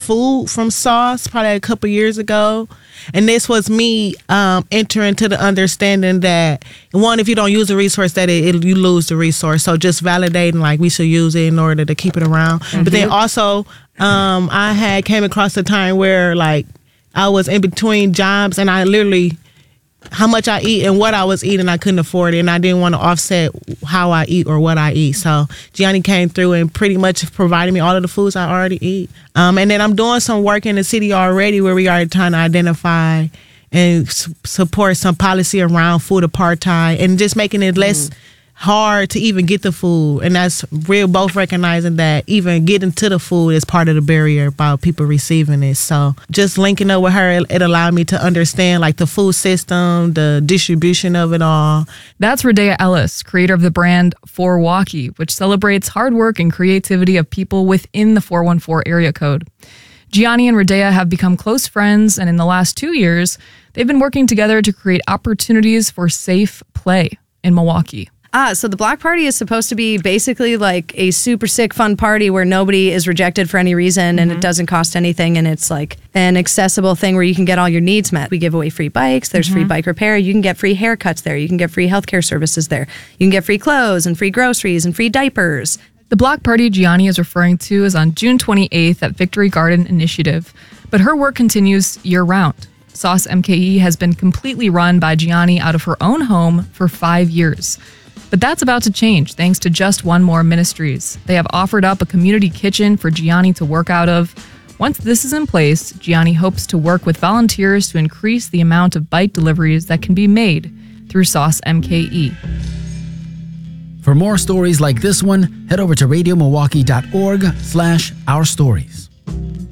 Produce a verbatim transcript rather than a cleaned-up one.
food from Sauce probably a couple years ago. And this was me um, entering to the understanding that, one, if you don't use the resource, that it, it, you lose the resource. So just validating, like, we should use it in order to keep it around. Mm-hmm. But then also, um, I had came across a time where, like, I was in between jobs and I literally... how much I eat and what I was eating, I couldn't afford it, and I didn't want to offset how I eat or what I eat. So Gianni came through and pretty much provided me all of the foods I already eat. Um, and then I'm doing some work in the city already where we are trying to identify and s- support some policy around food apartheid and just making it less mm. hard to even get the food. And that's real, both recognizing that even getting to the food is part of the barrier about people receiving it. So just linking up with her, it, it allowed me to understand like the food system, the distribution of it all. That's Radea Ellis, creator of the brand four Walkie, which celebrates hard work and creativity of people within the four one four area code. Gianni and Radea have become close friends, and in the last two years, they've been working together to create opportunities for safe play in Milwaukee. Ah, so the block party is supposed to be basically like a super sick fun party where nobody is rejected for any reason mm-hmm. and it doesn't cost anything, and it's like an accessible thing where you can get all your needs met. We give away free bikes, there's mm-hmm. free bike repair, you can get free haircuts there, you can get free healthcare services there, you can get free clothes and free groceries and free diapers. The block party Gianni is referring to is on June twenty-eighth at Victory Garden Initiative, but her work continues year-round. Sauce M K E has been completely run by Gianni out of her own home for five years. But that's about to change thanks to Just One More Ministries. They have offered up a community kitchen for Gianni to work out of. Once this is in place, Gianni hopes to work with volunteers to increase the amount of bike deliveries that can be made through Sauce M K E. For more stories like this one, head over to radio milwaukee dot org slash our stories.